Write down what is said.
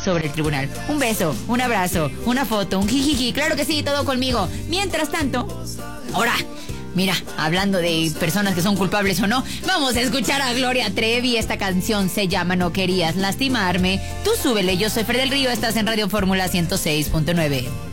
sobre el tribunal. Un beso, un abrazo, una foto, un jijiji, claro que sí, todo conmigo. Mientras tanto, ahora, mira, hablando de personas que son culpables o no, vamos a escuchar a Gloria Trevi. Esta canción se llama No querías lastimarme. Tú súbele, yo soy Fer del Río, estás en Radio Fórmula 106.9.